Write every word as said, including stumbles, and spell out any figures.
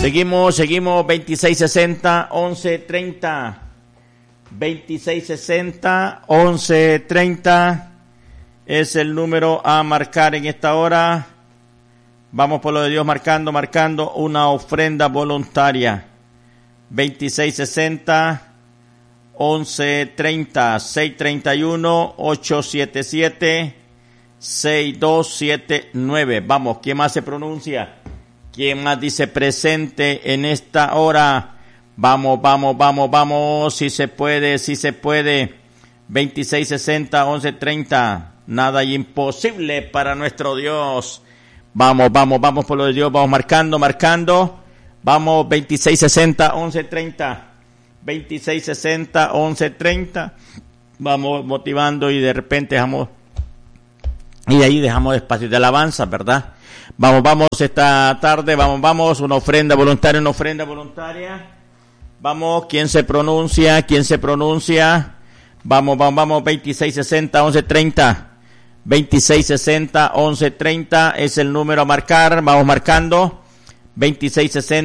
Seguimos, seguimos, veintiséis sesenta, once treinta. veintiséis sesenta, once treinta es el número a marcar en esta hora. Vamos por lo de Dios, marcando, marcando una ofrenda voluntaria. veintiséis sesenta, once treinta, seis treinta y uno, ocho siete siete, seis dos siete nueve. Vamos, ¿quién más se pronuncia? ¿Quién más dice presente en esta hora? Vamos, vamos, vamos, vamos, si se puede, si se puede. veintiséis sesenta, once treinta, nada imposible para nuestro Dios. Vamos, vamos, vamos por lo de Dios, vamos marcando, marcando. Vamos, veintiséis sesenta, once treinta. veintiséis sesenta, once treinta. Vamos motivando y de repente dejamos, y de ahí dejamos espacio de alabanza, ¿verdad? Vamos, vamos esta tarde, vamos, vamos, una ofrenda voluntaria, una ofrenda voluntaria. Vamos, ¿quién se pronuncia? ¿Quién se pronuncia? Vamos, vamos, vamos, veintiséis sesenta, once treinta. veintiséis sesenta, once treinta es el número a marcar. Vamos marcando. veintiséis sesenta.